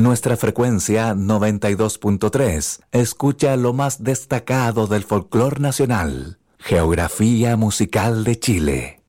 nuestra frecuencia 92.3 escucha lo más destacado del folclore nacional, geografía musical de Chile.